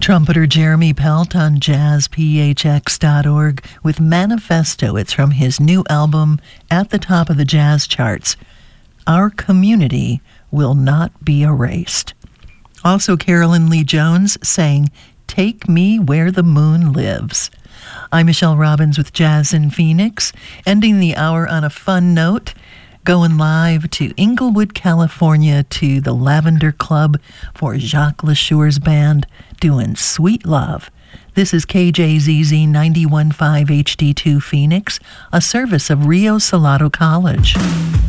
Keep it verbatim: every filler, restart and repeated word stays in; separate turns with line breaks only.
Trumpeter Jeremy Pelt on jazz p h x dot org with Manifesto. It's from his new album, At the Top of the Jazz Charts. Our community will not be erased. Also, Carolyn Lee Jones saying, Take Me Where the Moon Lives. I'm Michelle Robbins with Jazz in Phoenix, ending the hour on a fun note, going live to Inglewood, California, to the Lavender Club for Jacques LaSure's band doing Sweet Love. This is K J Z Z ninety-one point five H D two Phoenix, a service of Rio Salado College.